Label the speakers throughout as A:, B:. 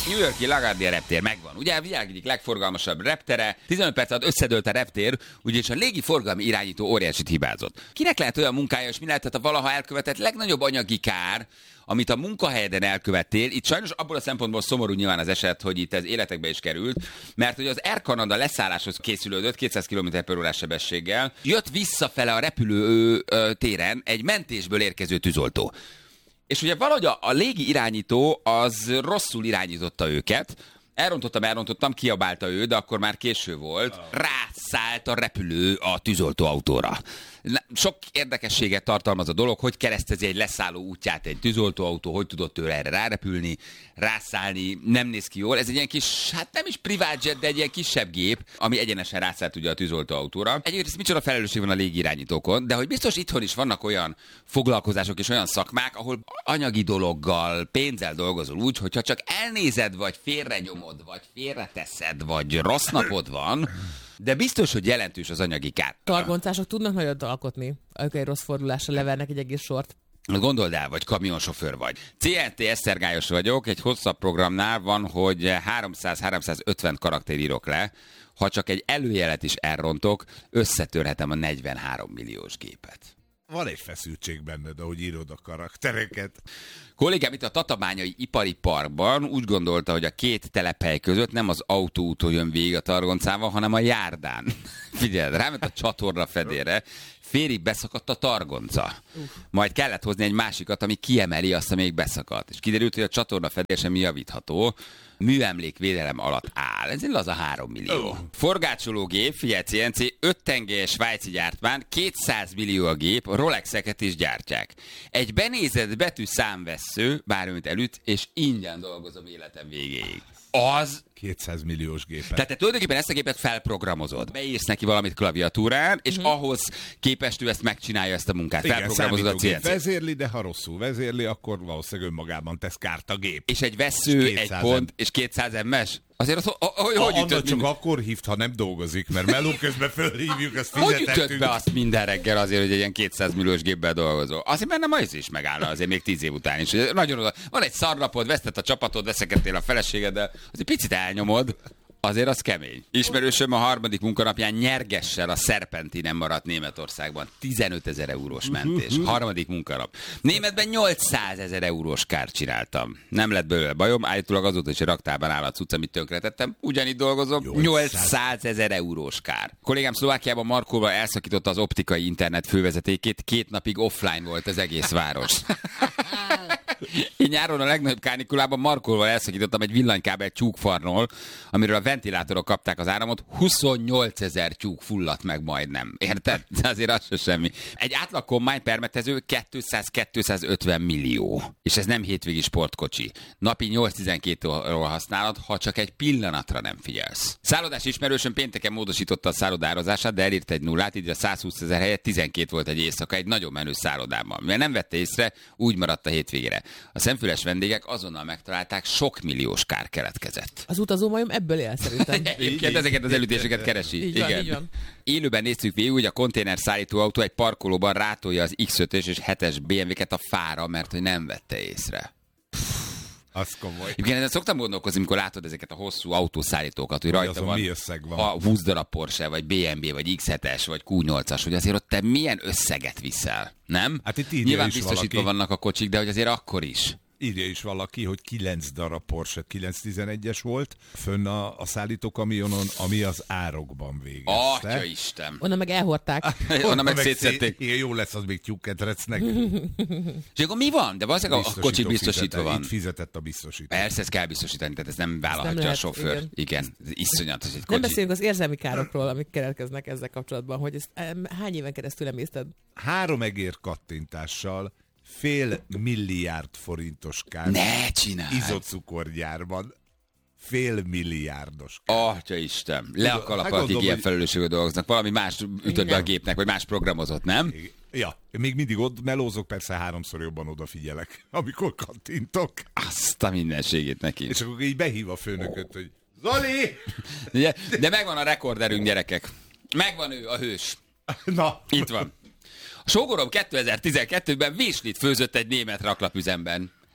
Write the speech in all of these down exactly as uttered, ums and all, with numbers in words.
A: New York-i LaGuardia reptér megvan. Ugye a világ egyik legforgalmasabb reptere, tizenöt perc alatt összedőlt a reptér, ugyanis a légi forgalmi irányító óriásit hibázott. Kinek lehet olyan munkája, és mi lehetett a valaha elkövetett legnagyobb anyagi kár, amit a munkahelyeden elkövettél? Itt sajnos abból a szempontból szomorú nyilván az eset, hogy itt ez életekbe is került, mert hogy az Air Canada leszálláshoz készülődött kétszáz kilométer per órás sebességgel, jött visszafele a repülő ö, téren egy mentésből érkező tűzoltó. És ugye valahogy a, a légi irányító az rosszul irányította őket, elrontottam, elrontottam, kiabálta ő, de akkor már késő volt, rászállt a repülő a tűzoltóautóra. Sok érdekességet tartalmaz a dolog, hogy keresztezi egy leszálló útját egy tűzoltóautó, hogy tudott tőle erre rárepülni, rászállni, nem néz ki jól. Ez egy ilyen kis, hát nem is privát jet, de egy ilyen kisebb gép, ami egyenesen rászállt ugye a tűzoltóautóra. Egyébként micsoda felelősség van a légirányítókon, de hogy biztos itthon is vannak olyan foglalkozások és olyan szakmák, ahol anyagi dologgal, pénzzel dolgozol úgy, hogyha csak elnézed, vagy félrenyomod, vagy félreteszed, vagy rossz napod van, de biztos, hogy jelentős az anyagi kár.
B: Targoncások tudnak nagyot alkotni, amikor egy rossz fordulásra levernek egy egész sort.
A: Gondold el, vagy kamionsofőr vagy. cé en té esztergályos vagyok, egy hosszabb programnál van, hogy háromszáz-háromszázötven karakter írok le, ha csak egy előjelet is elrontok, összetörhetem a negyvenhárom milliós gépet.
C: Van egy feszültség benned, ahogy írod a karaktereket.
A: Kollégám itt a Tatabányai Ipari Parkban úgy gondolta, hogy a két telephely között nem az autóúton jön végig a targoncával, hanem a járdán. Figyeld, ráment a csatorna fedélre, félig beszakadt a targonca. Majd kellett hozni egy másikat, ami kiemeli azt, ami még beszakadt. És kiderült, hogy a csatorna fedél sem javítható. Műemlékvédelem alatt áll. Ez egy laza három millió. Oh. Forgácsológép, figyelj cé en cé, öt tengelyes svájci gyártmány, kétszáz millió a gép, Rolexeket is gyártják. Egy benézett betű számvessző, bármit elüt, és ingyen dolgozom életem végéig. Az...
C: kétszáz milliós gépet.
A: Tehát te tulajdonképpen ezt a gépet felprogramozod. Beírsz neki valamit klaviatúrán, és mm-hmm. ahhoz képest ő ezt megcsinálja, ezt a munkát.
C: Igen,
A: felprogramozod a cé en cé.
C: Vezérli, de ha rosszul vezérli, akkor valószínűleg önmagában tesz kárt a gép.
A: És egy vesző, és egy pont, és kétszáz em-es? Azért az, hogy hogy
C: ütött? Csak
A: minden...
C: akkor hívt, ha nem dolgozik, mert meló közben fölhívjuk, azt fizetettünk.
A: Hogy ütött be azt minden reggel azért, hogy egy ilyen kétszáz milliós géppel dolgozol? Azért mert nem az is megállna azért még tíz év után is. Nagyon oda. Van egy szarnapod, vesztett a csapatod, veszekedtél a feleségeddel, azért picit elnyomod. Azért az kemény. Ismerősöm a harmadik munkanapján nyergessel a Szerpentinen maradt Németországban. tizenötezer eurós mentés. Harmadik munkanap. Németben nyolcszázezer eurós kárt csináltam. Nem lett belőle bajom, állítólag azóta is a raktárban áll a cucc, amit tönkretettem. Ugyanígy dolgozom, nyolcszázezer eurós kár. Kollégám Szlovákiában Markóval elszakította az optikai internet fővezetékét, két napig offline volt az egész város. Én nyáron a legnagyobb kánikulában Markóval elszakítottam egy villanykábel tyúkfarnól, amiről a ventilátorok kapták az áramot, huszonnyolcezer tyúk fulladt meg majdnem. Érted? De azért az se semmi. Egy átlag kommány permetező kétszáz-kétszázötven millió. És ez nem hétvégi sportkocsi. Napi nyolc-tizenkét óra használat, ha csak egy pillanatra nem figyelsz. Szállodás ismerősöm pénteken módosította a szállodározását, de elírt egy nullát, így a százhúszezer helyett tizenkét volt egy éjszaka egy nagyon menő szállodában. Mivel nem vette észre, úgy maradt a hétvégére. A szemfüles vendégek azonnal megtalálták, sok milliós kár keletkezett.
B: Az utazó majom ebből él szerintem.
A: Egyébként ezeket az elütéseket keresi.
B: Így van, igen. Így van.
A: Élőben néztük végig, hogy a konténer szállítóautó egy parkolóban rátolja az iksz ötös és hetes bé em vé-ket a fára, mert hogy nem vette észre.
C: Az komoly.
A: Igen, ezen szoktam gondolkozni, amikor látod ezeket a hosszú autószállítókat, hogy rajta van,
C: van
A: a húsz darab Porsche, vagy bé em vé, vagy iksz hetes, vagy kú nyolcas, hogy azért ott te milyen összeget viszel, nem?
C: Hát itt
A: nyilván biztosítva valaki. Vannak a kocsik, de hogy azért akkor is.
C: Írja is valaki, hogy kilenc darab Porsche kilenc tizenegyes volt fönn a, a szállítókamionon, ami az árokban végezte.
A: Atya Isten!
B: Onnan meg elhordták.
A: Onnan meg szétszették.
C: Igen, jó lesz, az még tyúkketrecnek.
A: És akkor mi van? De valószínűleg a kocsi biztosítva van.
C: Itt fizetett a biztosító.
A: Persze, ezt kell biztosítani, tehát ez nem vállalhatja nem lehet, a sofőr. Igen, igen iszonyatos egy kocsi.
B: Nem beszélünk az érzelmi károkról, amik keletkeznek ezzel kapcsolatban, hogy ezt hány éven keresztül emészted?
C: Három egér kattintással fél milliárd forintos kár.
A: Ne csinálj!
C: Izocukorgyárban. Fél milliárdos kár.
A: Atya Isten, le a kalappal, akik ilyen felelősségű dolgoznak. Valami más ütött be a gépnek, vagy más programozott, nem?
C: Ja, még mindig ott melózok, persze háromszor jobban odafigyelek, amikor kattintok.
A: Azt a mindenségét neki.
C: És akkor így behív a főnököt, hogy Zoli!
A: De, de megvan a rekorderünk, gyerekek. Megvan ő, a hős.
C: Na.
A: Itt van. A sógorom kétezer-tizenkettőben virslit főzött egy német raklapüzemben.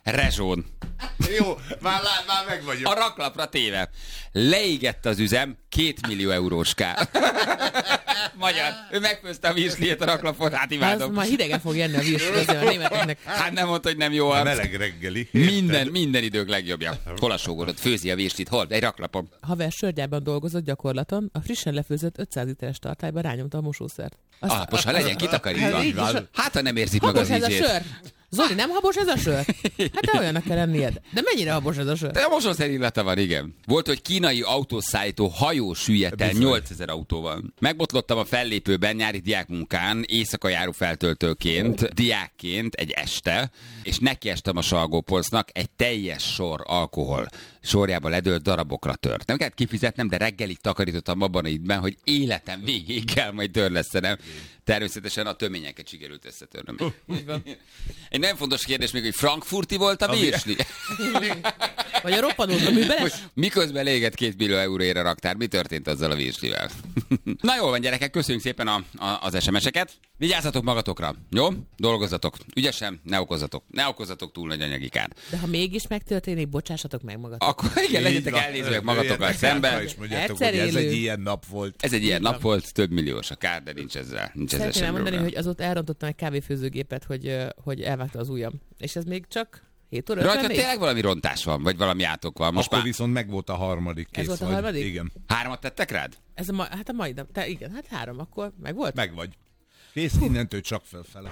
A: Rezsón.
C: Jó, már, lát, már meg vagyok.
A: A raklapra téve. Leégett az üzem, két millió eurós kár. Magyar. Ő megfőzte a virsliét a raklapot, hát
B: Az
A: imádom.
B: már hidegen fog jönni a virsli, azért a németeknek.
A: Hát nem mondta, hogy nem jó
C: A
A: arc.
C: meleg reggeli.
A: Minden, minden idők legjobbja. Hol a sógorod? Főzi a virslit, hol? Egy raklapom.
B: Haver sörgyárban dolgozott gyakorlaton, a frissen lefőzött ötszáz literes tartályba rányomta a mosószert. Azt-
A: Alapos, ha legyen kitakarítva.
B: Hát így is.
A: Hát, ha nem érzik meg
B: Habos
A: az
B: ez a
A: ízét.
B: sör. Zoli, nem habos ez a sör? Hát te olyannak kell lennied. De mennyire habos ez a sör?
A: De a mosószer illata van, igen. Volt, hogy kínai autószállító hajó süllyedt el
C: Bizony.
A: nyolcezer autóval. Megbotlottam a fellépőben nyári diákmunkán, éjszaka járó feltöltőként, diákként egy este, és nekiestem a Salgópolcnak, egy teljes sor alkohol sorjába ledőlt darabokra tört. Nem kellett kifizetnem, de reggelig takarítottam abban a időben, hogy életem végéig kell majd törlesztenem. Természetesen a töményeket sikerült összetörnöm. Egy nagyon fontos kérdés még, hogy frankfurti volt a virsli?
B: Vagy a roppanót a műbeles?
A: Miközben légett két millió euróért a raktár, mi történt azzal a virslivel? Na jól van, gyerekek, köszönjük szépen a, a, az es em eseket. Vigyázzatok magatokra, jó? Dolgozzatok. Ügyesen, ne okozzatok. Ne okozzatok túl nagy anyagi kárt.
B: De ha mégis megtörténik, bocsássatok meg magatok.
A: Akkor igen, legyetek elnézőek magatokkal szemben.
C: És mondjátok,
B: Egyszer
C: hogy ez
B: élő.
C: egy ilyen nap volt.
A: Ez egy ilyen nap volt, több milliós a kár, de nincs ezzel, nincs ezzel
B: Szeretném
A: semmi
B: elmondani,
A: probléma.
B: hogy azóta elrontottam egy kávéfőzőgépet, hogy, ö, hogy elvágta az ujjam. És ez még csak hét óra
A: Rajta
B: ötvennégy?
A: tényleg valami rontás van, vagy valami átok van. Most
C: Akkor
A: már
C: viszont meg volt a harmadik kész.
B: Ez volt a
C: vagy.
B: harmadik?
C: Igen,
A: hármat tettek rád?
B: Ez a ma, hát a mai nap. Te, igen, hát három, akkor meg volt?
C: meg vagy. Kész, innentől csak felfele.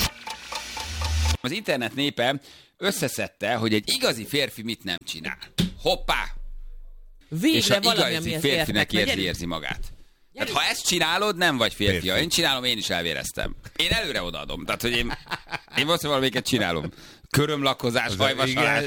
A: Az internet népe összeszedte, hogy egy igazi férfi mit nem csinál. Hoppá!
B: Végre
A: És a
B: valami,
A: igazi
B: amihez
A: férfinek
B: értek.
A: érzi, érzi magát. Hát ha ezt csinálod, nem vagy férfi.
C: Férfi.
A: Ha én csinálom, én is elvéreztem. Én előre odaadom. Tehát, hogy én, én valószínűleg valamelyiket csinálom. Körömlakkozás, hajvasalás.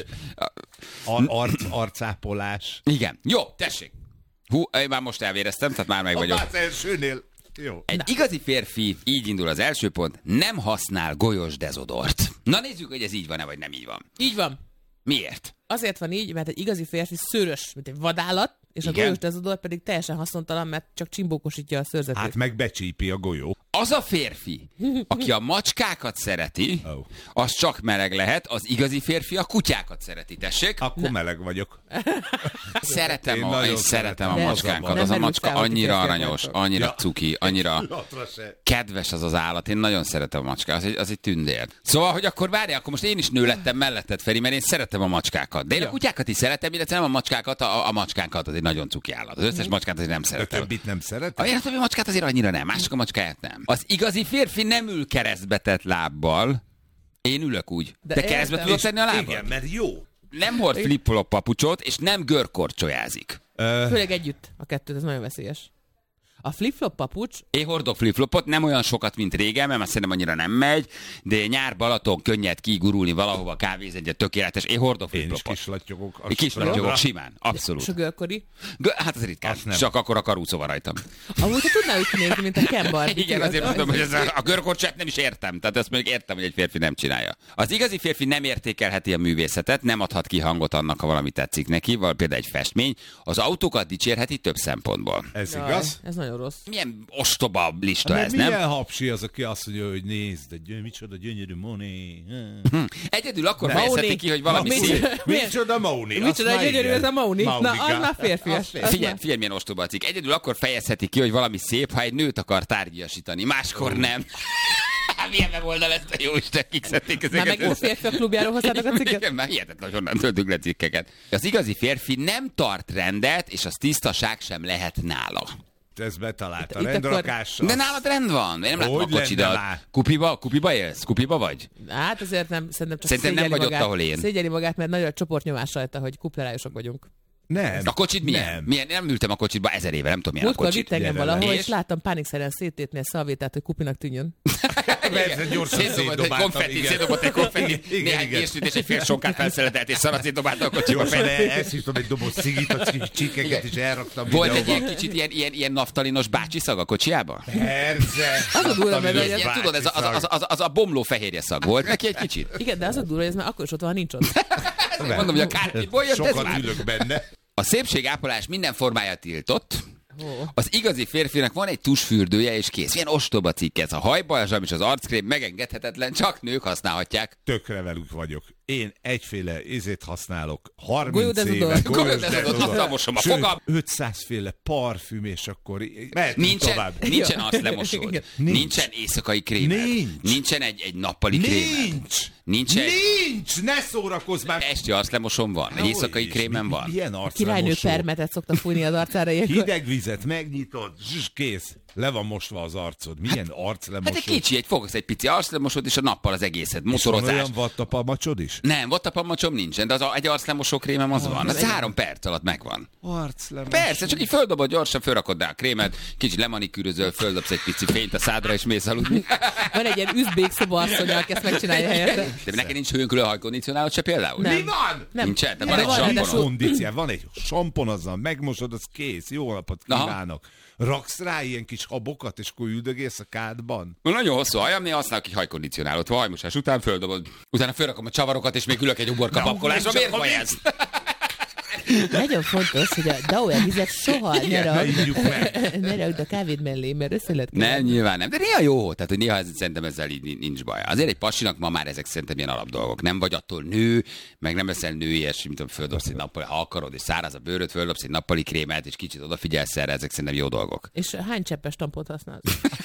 C: Ar- arc, arcápolás.
A: Igen. Jó, tessék. Hú, én már most elvéreztem, tehát már meg vagyok.
C: Az elsőnél. Jó.
A: Egy igazi férfi, így indul az első pont, nem használ golyós dezodort. Na nézzük, hogy ez így van-e, vagy nem így van.
B: Így van.
A: Miért?
B: Azért van így, mert egy igazi férfi szőrös, mint egy vadállat, és a
A: Igen.
B: golyós dezodor pedig teljesen haszontalan, mert csak csimbókosítja a szőrzetét.
C: Hát meg becsípi a golyó.
A: Az a férfi, aki a macskákat szereti,
C: Oh.
A: az csak meleg lehet, az igazi férfi a kutyákat szereti, tessék.
C: Akkor meleg vagyok.
A: Szeretem,
C: Én
A: a,
C: nagyon
A: én szeretem a
C: szeretem.
A: macskánkat,
B: Nem
A: az a
B: merülsz
A: macska
B: rá, hogy
A: annyira
B: férfiak
A: aranyos,
B: vagytok.
A: annyira
C: Ja.
A: cuki, annyira
C: Pillanatra se.
A: kedves az az állat, én nagyon szeretem a macskát, az egy, az egy tündér. Szóval, hogy akkor várjál, akkor most én is nő lettem melletted, Feri, mert én szeretem a macskákat. De én a
B: Ja.
A: kutyákat is szeretem, illetve nem a macskákat, a, a macskánkat, az egy nagyon cuki állat. Az összes macskát azért nem
C: De
A: szeretem.
C: többit nem
A: A
C: szeretem?
A: én a többi macskát azért annyira nem, mások a macskáját nem. Az igazi férfi nem ül keresztbe tett lábbal. Én ülök úgy.
B: De
A: De, keresztbe
B: értem.
A: tudod tenni a lábad?
C: Igen, mert jó.
A: Nem hord flip-flop papucsot, és nem görkorcsolyázik.
C: Ö,
B: Főleg együtt a kettőt, ez nagyon veszélyes. A flip-flop papucs,
A: Én hordok flip-flopot, nem olyan sokat, mint régen, mert már szerintem annyira nem megy, de nyár Balaton könnyed kigurulni valahova kávézegyet, tökéletes. Én hordok
C: én is
A: flip-flopot.
C: kislattyogok.
A: Én kislattyogok simán, abszolút.
B: és a görkori.
A: Gö- hát az ritkán,
C: Azt nem.
A: csak akkor a karúszó van rajtam.
B: Amúgy, ha tudnál úgy kinézni, mint a Ken Barbie.
A: Igen, azért mondom, hogy ez a, a görkorcsát nem is értem. Tehát ezt mondjuk értem, hogy egy férfi nem csinálja. Az igazi férfi nem értékelheti a művészetet, nem adhat ki hangot annak, ha valami tetszik neki, vagy például egy festmény. Az autókat dicsérheti több szempontból.
C: Ez
B: Jaj,
C: igaz?
B: ez nagyon rossz.
A: Milyen ostoba lista
C: De
A: ez,
C: milyen
A: nem?
C: hapsi az, aki azt mondja, hogy nézd, egy micsoda gyönyörű Moné.
A: Hm. Egyedül akkor
B: Maoni.
A: fejezheti ki, hogy valami
B: Ma-
A: szép.
C: Micsoda Mauni?
B: Micsoda gyönyörű ez a Mauni? Na, az már férfias. Az
A: Figyelj,
B: már-
A: figyelj, milyen ostoba a cikk. Egyedül akkor fejezheti ki, hogy valami szép, ha egy nőt akar tárgyasítani. Máskor nem. Milyen weboldal ezt a jó Isten, kik szedték
B: Már
A: ezeket
B: megint a
A: össze?
B: férfiak klubjáról hozzátok a cikket?
A: Igen, már hihetetlen, hogy honnan töltünk le cikkeket. Az igazi férfi nem tart rendet, és az tisztaság sem lehet nála.
C: Ez betalálta.
B: Itt akkor-
C: Rendrakás.
A: De nálad rend van. Én nem látom a
C: Hogy lenne
A: kocsidat.
C: már?
A: Kupiba, kupiba élsz? Kupiba vagy?
B: Hát azért nem, szerintem csak
A: Szerintem nem
B: szégyeli
A: vagy ott,
B: magát,
A: ahol én.
B: Szégyeli magát, mert nagy a csoportnyomás rajta, hogy kuplerájosok vagyunk.
C: Nem.
A: A kocsid milyen?
C: Nem.
A: milyen? Nem ültem a kocsitba ezer éve, nem tudom milyen a
B: Múltkor
A: kocsit.
B: vitt engem
C: gyere
B: valahol,
A: le.
B: és
A: És?
B: láttam pánikszerűen széttépni a szalvétát, hogy kupinak tűnjön.
C: Persze, gyorsan
A: Szétdobott egy
C: szétdobáltam,
A: konfettit,
C: igen.
A: szétdobott egy konfettit,
C: Igen,
A: néhány
C: igen.
A: készült, és egy fél sonkát felszeletelt, és szarat szétdobálta a kocsiba.
C: Gyorsan elszívtam egy doboz cigit, a csíkeket is elraktam
A: Volt egy
C: videóba.
A: ilyen kicsit ilyen, ilyen, ilyen naftalinos bácsi szag a kocsiába?
C: Persze.
B: Az a durva, mert
C: Naftalinos
B: egy-
A: Ilyen, tudod, ez a, az,
C: bácsi
A: az, az, az, a bomló fehérje szag volt neki egy kicsit.
B: Igen, de az a durva, hogy ez már akkor is ott van, nincs ott.
C: szag.
A: Mondom, hogy a kártyából jött ez
C: Sokat
A: már.
C: ülök benne.
A: A szépségápolás minden formája tiltott.
B: Ó.
A: Az igazi férfinak van egy tusfürdője, és kész. Milyen ostoba cikk ez. A hajbalzsam és az arckrém megengedhetetlen, csak nők használhatják.
C: Tökre velük vagyok. Én egyféle ízét használok, harminc
B: Golyódezodor.
C: éve.
A: Golyódezodor, azzal mosom a
C: Sőt,
A: fogam.
C: ötszáz féle parfüm, és akkor mehetünk
A: Nincsen,
C: tovább.
A: nincsen arclemosód,
B: Igen.
C: Nincs.
A: nincsen éjszakai krémed,
C: Nincs.
A: nincsen egy, egy nappali krémed,
C: Nincs!
A: nincsen
C: Nincs! Ne szórakozz már!
A: esti arclemosom van, egy éjszakai
C: Hogy is?
A: krémen
C: Mi-
A: van.
C: Milyen
B: A királynő
C: arclemosó?
B: permetet szokta fújni az arcára ilyenkor.
C: Hideg vizet megnyitod, zsss, kész. Le van mosva az arcod. Milyen arclemosó?
A: Hát egy kicsi, egy fogsz egy pici arclemosót, és a nappal az egészet,
C: És van
A: motorozás.
C: olyan vattapamacsod is?
A: Nem, vattapamacsom nincsen, de az a, egy arclemosó krémem az van. Az három perc alatt megvan.
C: Arclemosó.
A: Persze, csak így földobod gyorsan, fölrakod rá a krémet, kicsit lemanikűrözöl, földobsz egy pici fényt a szádra, és mész aludni.
B: Van egy ilyen üzbék szobasszony, aki ezt megcsinálja helyette.
A: De neked nincs hőn külön hajkondicionálod se például?
B: Nem.
C: Mi van?
B: Nem.
A: Nincsen, de
B: Nem,
A: van egy
B: van,
A: sampon.
B: ráadásul-
C: Kondícián, van egy sampon, azzal megmosod, az kész. Jó napot
A: Aha.
C: kívánok. Raksz rá ilyen kis habokat, és akkor üldögélsz a kádban.
A: Nagyon hosszú a hajam, néha használok egy hajkondicionálót. Hajmosás után földobod. Utána fölrakom a csavarokat, és még ülök egy uborka pakolásra. Miért vagy ez?
B: Nagyon fontos, hogy a Dauer vizet soha ne
C: Ne
B: rakd,
C: ígyjuk meg.
B: ne rakd a kávéd mellé, mert össze lehet
A: Nem,
B: keverni.
A: nyilván nem. De néha jó. Tehát, hogy néha ez, szerintem ezzel így nincs baj. Azért egy pasinak ma már ezek szerintem ilyen alapdolgok. Nem vagy attól nő, meg nem leszel nőies, mint amikor földobsz egy nappali, ha akarod, és száraz a bőröd, földobsz egy nappali krémet, és kicsit odafigyelsz erre, ezek szerintem jó dolgok.
B: És hány cseppes tampont használsz?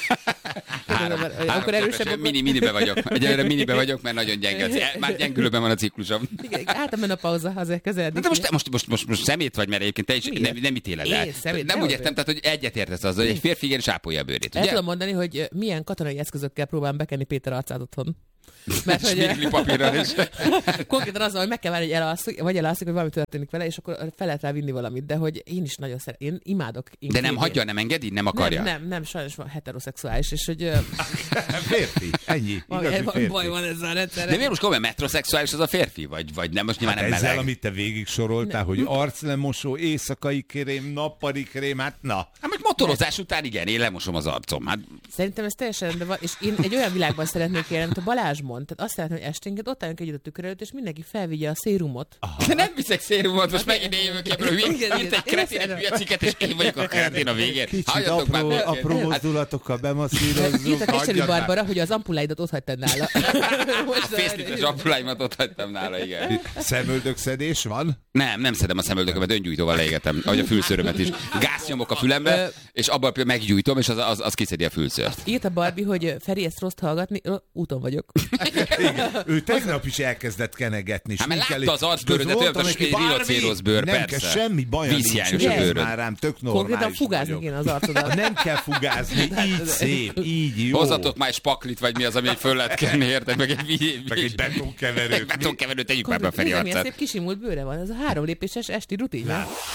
A: Három,
B: Akkor
A: három
B: erősebb,
A: cseppes,
B: akkor-
A: mini, minibe vagyok. Egyelőre minibe vagyok, mert nagyon gyenge. Már gyengülőben van a ciklusom.
B: Igen, hát a menopauza, azért közeldik.
A: De most, most, most, most, most szemét vagy, mert egyébként te is
B: Miért?
A: nem, nem ítéled el.
B: Én szemét?
A: Nem
B: Nem
A: úgy értem, tehát, hogy egyetértesz azzal, hogy egy férfi igenis ápolja a bőrét,
B: El
A: ugye?
B: tudom mondani, hogy milyen katonai eszközökkel próbálom bekenni Péter arcát otthon. Mert hogy
A: Smigli papírral is.
B: konkrétan az, hogy meg kell várni, hogy elalszik, vagy elalszik, hogy valami történik vele, és akkor fel lehet rá vinni valamit. De hogy én is nagyon szeretem, én imádok. Én
A: De nem
B: én-
A: hagyja, nem engedi, nem akarja.
B: Nem, nem, nem, sajnos van heteroszexuális, és hogy ö,
C: Férfi, ennyi.
B: valami
C: Igazi
B: valami baj
C: férfi.
B: van ezzel a rendszerrel.
A: De miért most komolyan metroszexuális az a férfi? Vagy, vagy nem, most nyilván
C: Hát
A: nem
C: ezzel,
A: meleg.
C: amit te végig soroltál, hogy arclemosó, éjszakai krém, nappali krém, hát na.
A: Hát most motorozás után igen, én lemosom az arcom. Hát
B: Szerintem ez teljesen rendben van, és én egy olyan világban szeretnék élni, mint a Balázs mond. Tehát azt szeretném, hogy esténket ott állunk együtt a tükör előtt, és mindenki felvigye a szérumot.
A: de nem viszek szérumot, most megint én jövök ebből, hogy
B: Igen,
A: írt
B: igen.
A: egy
B: Én
A: kreténes
B: ezt-
A: hülye cikket, és én vagyok a kretén a végén.
C: Kicsit
A: Halljatok
C: apró,
A: már,
C: apró
A: hát,
C: mozdulatokkal bemasszírozzuk.
B: Írtak Keserű
C: hagyjad már.
B: Barbara, hogy az ampuláidat ott hagytad nála. Most
A: fészlites zsappuláimat ott hagytam nála, igen.
C: Szemöldökszedés van?
A: Nem, nem szedem a szemöldökömet, öngyújtóval égetem, ahogy a fülszörömet is. Gáz nyomok a fülembe, és abban meggyújtom, és az, az, az kiszedi a fülszört.
B: Írt a Barbie, hogy Feri, ezt rossz hallgatni, Ö, úton vagyok.
C: Ő tegnap is elkezdett kenegetni.
A: Hát, mert
C: sminkelni.
A: látta az arcbőrödet,
C: Közben
A: olyan,
C: mondtam
A: mint
C: neki,
A: egy rinocérosz bőr,
C: nem
A: persze.
C: kell semmi baj, nincs.
A: Vízhiányos
B: a
C: Nézd
A: bőröd.
C: már rám, tök normális
B: Konkrétan fugázni
C: vagyok.
B: kéne az arcodat.
C: Nem kell fugázni, így szép, így jó.
A: Hozzatok már egy spaklit, vagy mi az, ami föl lehet kenni, érted? Meg egy, vi-
C: Meg egy betonkeverőt.
A: egy betonkeverőt, tegyük már be a Feri
B: Nézd, milyen
A: arcát.
B: szép kisimult bőre van, ez a három lépéses esti rutinja.